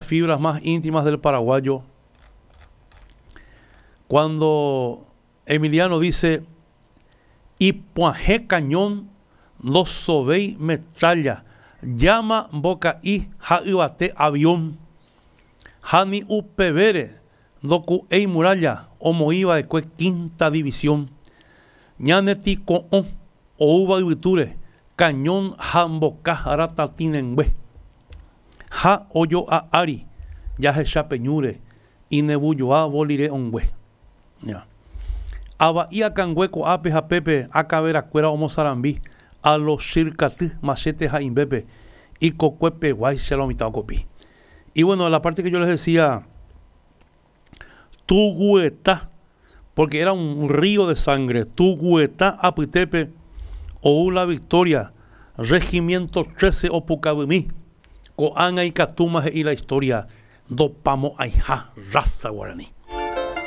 fibras más íntimas del paraguayo. Cuando Emiliano dice, y poaje cañón, los sobey metralla, llama boca y jaibate avión, hani upevere, doku ei muralla, omoiba de cue quinta división, ñaneti con o uva viture, cañón jamboca ratatinengüe, ja oyo a ari, ya se chapeñure, y nebuyoa bolire ongüe. Ya. Abaía cangueco ape a pepe a cabera cuera homo sarambí a los shirkatí machete jaimbepe y cocuepe guay se lo mitad copi. Y bueno, la parte que yo les decía, Tugueta, porque era un río de sangre, Tugueta apitepe o la victoria, regimiento 13 o pucabimí, coanga y catumas y la historia, do pamo aija, raza guaraní.